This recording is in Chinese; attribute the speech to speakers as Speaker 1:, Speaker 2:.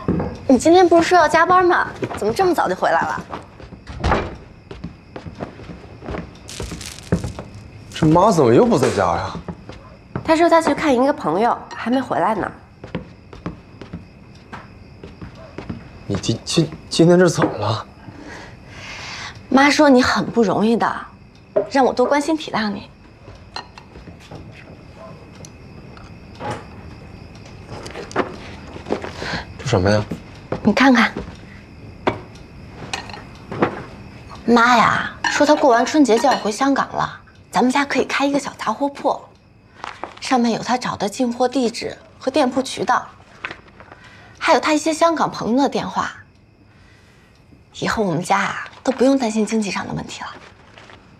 Speaker 1: 你今天不是说要加班吗？怎么这么早就回来了？
Speaker 2: 这妈怎么又不在家呀？
Speaker 1: 她说她去看一个朋友，还没回来呢。
Speaker 2: 你今天这怎么了？
Speaker 1: 妈说你很不容易的，让我多关心体谅你。
Speaker 2: 这什么呀？
Speaker 1: 你看看，妈呀，说她过完春节就要回香港了，咱们家可以开一个小杂货铺，上面有她找的进货地址和店铺渠道，还有她一些香港朋友的电话。以后我们家啊都不用担心经济上的问题了。